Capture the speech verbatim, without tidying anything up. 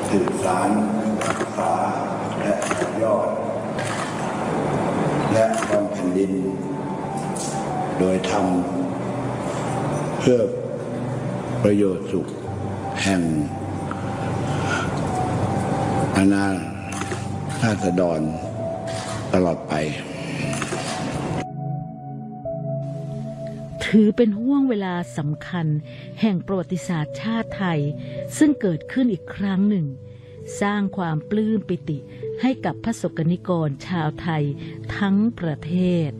สืบสานรักษาและต่อยอดและบำเพ็ญดินโดยทำเพื่อประโยชน์สุขแห่งอาณาราษฎรตลอดไปถือเป็นห่วงเวลาสำคัญแห่งประวัติศาสตร์ชาติไทยซึ่งเกิดขึ้นอีกครั้งหนึ่งสร้างความปลื้มปิติให้กับพระสกนิกรชาวไทยทั้งประเทศ